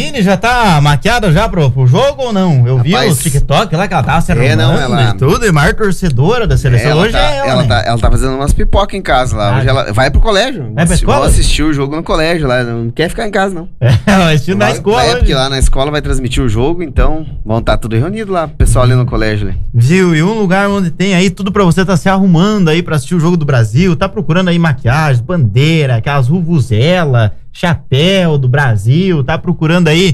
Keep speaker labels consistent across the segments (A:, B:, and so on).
A: Aline já tá maquiada já pro jogo ou não? Eu vi os TikTok lá que ela tava se arrumando e tudo, e maior torcedora da seleção. Hoje
B: ela tá fazendo umas pipocas em casa lá. Hoje ela vai pro colégio.
A: Vai pra escola?
B: Vou assistir o jogo no colégio lá. Não quer ficar em casa, não.
A: Vai assistir na escola.
B: Porque lá na escola vai transmitir o jogo, então vão estar tudo reunido lá, o pessoal ali no colégio. Né?
A: Viu? E um lugar onde tem aí tudo pra você tá se arrumando aí pra assistir o jogo do Brasil, tá procurando aí maquiagem, bandeira, aquelas vuvuzela, chapéu do Brasil, tá procurando aí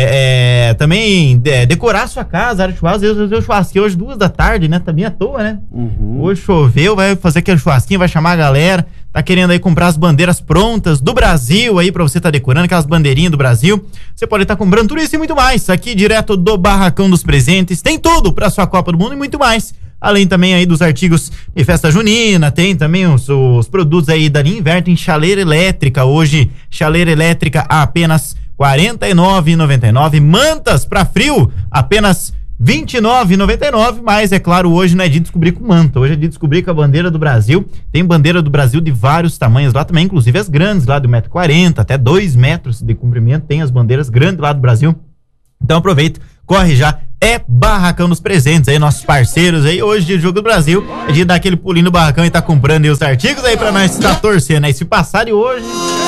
A: também decorar a sua casa, área de churrasco. Eu churrasquei hoje 2h, né? Tá bem à toa, né? Hoje choveu, vai fazer aquele churrasquinho, vai chamar a galera, tá querendo aí comprar as bandeiras prontas do Brasil aí pra você tá decorando, aquelas bandeirinhas do Brasil. Você pode estar comprando tudo isso e muito mais, aqui direto do Barracão dos Presentes. Tem tudo pra sua Copa do Mundo e muito mais. Além também aí dos artigos de festa junina, tem também os produtos aí da linha Inverter em chaleira elétrica. Hoje, chaleira elétrica a apenas R$ 49,99. Mantas para frio, apenas R$ 29,99. Mas, é claro, hoje não é de descobrir com manta. Hoje é de descobrir com a bandeira do Brasil. Tem bandeira do Brasil de vários tamanhos lá também, inclusive as grandes lá de 1,40 m até 2 metros de comprimento. Tem as bandeiras grandes lá do Brasil. Então aproveita, corre já. É Barracão dos Presentes aí, nossos parceiros aí. Hoje, dia de Jogo do Brasil, é dia de dar aquele pulinho no barracão e tá comprando aí os artigos aí pra nós estar torcendo aí. Se passar de hoje,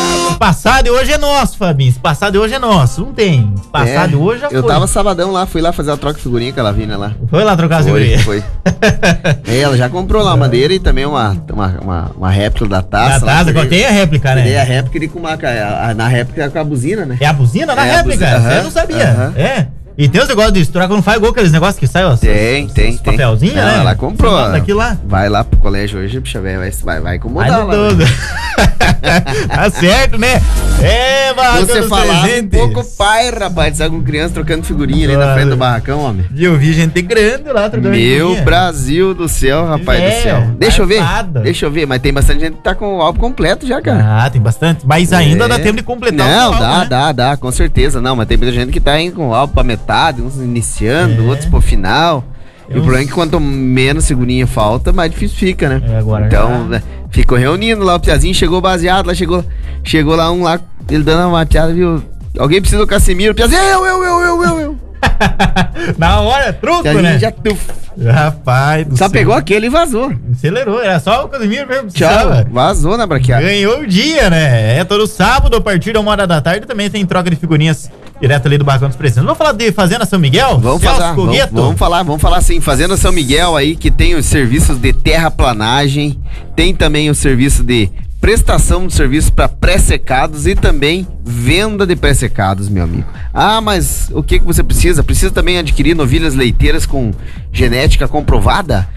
A: é nosso, Fabinho. Se passar de hoje é nosso. Não tem. Se passar de hoje já foi.
B: Eu tava sabadão lá, fui lá fazer a troca de figurinha com a Lavina lá.
A: Foi lá trocar a figurinha?
B: Foi. Ela já comprou lá a madeira e também uma réplica da taça.
A: Da taça, tem a réplica, né?
B: Tem a réplica e na réplica com a buzina, né?
A: É a buzina na réplica? Eu não sabia. E tem os negócios de estourar quando faz gol, aqueles negócios que saem, ó.
B: Tem.
A: Papelzinho, né?
B: Ela comprou.
A: Daqui lá.
B: Vai lá pro colégio hoje, bicha velha, vai incomodar lá.
A: Tá certo, né?
B: Você falava um pouco pai, rapaz, sabe, com criança trocando figurinha ali na frente do barracão, homem.
A: E eu vi gente grande lá trocando figurinha.
B: Meu Brasil do céu, rapaz do céu. Deixa eu ver, mas tem bastante gente que tá com o álbum completo já, cara.
A: Tem bastante, mas ainda dá tempo de completar
B: o álbum, dá, com certeza. Não, mas tem muita gente que tá indo com o álbum pra metade, uns iniciando, outros pro final. E o problema é que quanto menos figurinha falta, mais difícil fica, né? Então, ficou reunindo lá, o Piazinho chegou baseado, lá chegou lá um lá, ele dando uma mateada, viu? Alguém precisa do Casemiro, o Piazinho, eu.
A: Na hora, truco,
B: Piazinho,
A: né?
B: já
A: Rapaz do
B: Só
A: céu.
B: pegou aquele e vazou.
A: Acelerou, era só o Casemiro mesmo.
B: Tchau, vazou na braqueada.
A: Ganhou o dia, né? Todo sábado, a partir da 1h também tem troca de figurinhas direto ali do Barracão dos Presentes. Vamos falar de Fazenda São Miguel?
B: Vamos falar sim. Fazenda São Miguel aí, que tem os serviços de terraplanagem, tem também o serviço de prestação de serviço para pré-secados e também venda de pré-secados, meu amigo. Mas o que você precisa? Precisa também adquirir novilhas leiteiras com genética comprovada?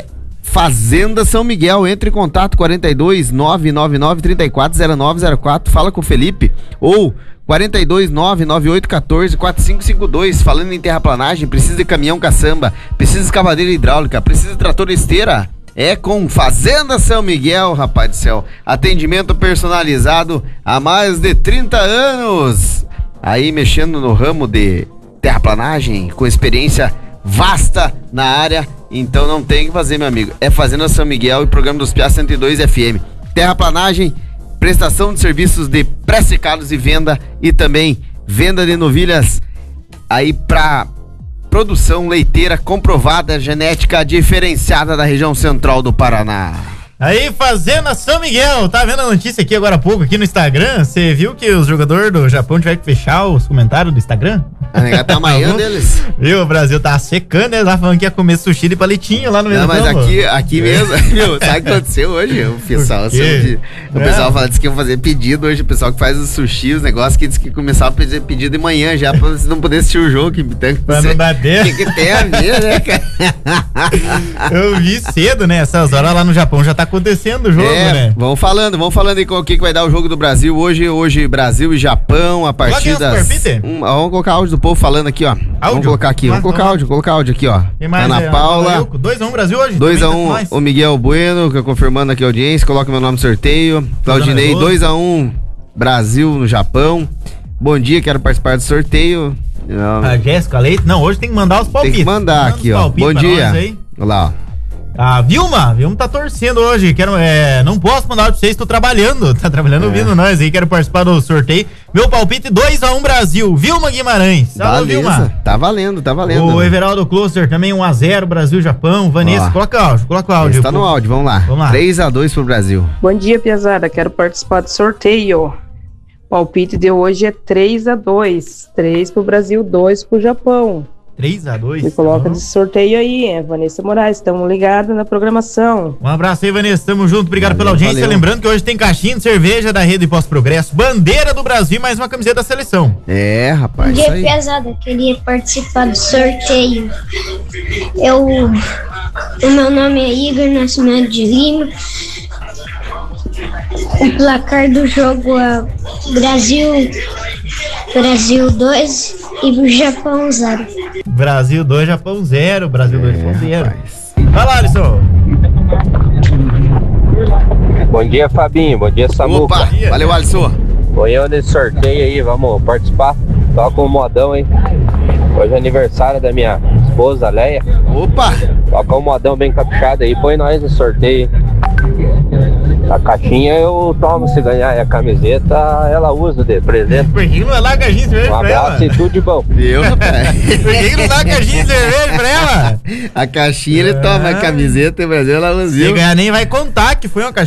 B: Fazenda São Miguel. Entre em contato 42 999 340904, fala com o Felipe, ou 42 99814 4552. Falando em terraplanagem, precisa de caminhão caçamba, precisa de escavadeira hidráulica, precisa de trator esteira. É com Fazenda São Miguel, rapaz do céu. Atendimento personalizado há mais de 30 anos. Aí mexendo no ramo de terraplanagem, com experiência vasta na área. Então não tem o que fazer, meu amigo. É Fazenda São Miguel e programa dos Piá 102 FM. Terraplanagem, prestação de serviços de pré-secados e venda, e também venda de novilhas aí pra produção leiteira comprovada, genética diferenciada da região central do Paraná.
A: Aí, Fazenda São Miguel, tá vendo a notícia aqui agora há pouco, aqui no Instagram? Você viu que os jogadores do Japão tiveram que fechar os comentários do Instagram?
B: A negada tá amanhã deles.
A: Viu, o Brasil tá secando, eles lá falando que ia comer sushi de palitinho lá no meio.
B: Não, mas aqui mesmo, viu, sabe o que aconteceu hoje? O pessoal disse que iam fazer pedido hoje, o pessoal que faz os sushi, os negócios, que disse que começava a fazer pedido de manhã já, pra você não poder assistir o jogo.
A: Pra não dar tempo.
B: O que tem a ver, né, cara?
A: Eu vi cedo, né, essas horas lá no Japão já tá acontecendo o jogo, né?
B: Vamos falando aí com o que vai dar o jogo do Brasil hoje Brasil e Japão, a partir das... Vamos colocar áudio do povo falando aqui, ó. Vamos colocar áudio aqui, ó. Ana Paula.
A: 2-1 Brasil hoje?
B: 2-1 o Miguel Bueno, que confirmando aqui a audiência, coloca meu nome no sorteio. Claudinei, 2-1 Brasil no Japão. Bom dia, quero participar do sorteio.
A: A Jéssica Leite, não, hoje tem que mandar os palpites.
B: Tem que mandar aqui, ó. Bom dia. Olha lá, ó.
A: A Vilma tá torcendo hoje. Não posso mandar pra vocês, tô trabalhando. Tá trabalhando ouvindo nós aí, quero participar do sorteio. Meu palpite 2-1 Brasil. Vilma Guimarães.
B: Alô, Vilma. Tá valendo.
A: O Everaldo Kloster também 1-0 Brasil-Japão. Vanessa, coloca o áudio.
B: Tá no áudio, vamos lá. 3-2 pro Brasil.
C: Bom dia, piazada. Quero participar do sorteio. Palpite de hoje é 3-2. 3 pro Brasil, 2 pro Japão.
A: 3-2.
C: Me coloca desse sorteio aí, Vanessa Moraes. Estamos ligados na programação.
A: Um abraço aí, Vanessa. Tamo junto. Obrigado pela audiência. Valeu. Lembrando que hoje tem caixinha de cerveja da Rede Pós-Progresso, bandeira do Brasil e mais uma camiseta da seleção.
B: Rapaz.
D: Bom dia, pesada. Queria participar do sorteio. O meu nome é Igor Nascimento de Lima. O placar do jogo é Brasil 2 e Japão 0.
A: Brasil 2, Japão 0. Brasil 2, Japão 0. Vai lá, Alisson.
E: Bom dia, Fabinho. Bom dia, Samuca.
B: Opa, valeu, Alisson.
E: Põe eu nesse sorteio aí, vamos participar. Toca um modão, hein? Hoje é aniversário da minha esposa, Leia.
B: Opa!
E: Toca um modão bem caprichado aí, põe nós no sorteio. A caixinha eu tomo, se ganhar, e a camiseta ela usa de presente.
A: Por que não vai lá a caixinha de cerveja
E: pra ela? Um abraço e tudo de bom.
B: Eu, rapaz.
A: Por que não dá a caixinha de cerveja pra ela?
B: A caixinha ele toma, a camiseta e o Brasil ela usa.
A: Se ganhar nem vai contar que foi uma caixinha.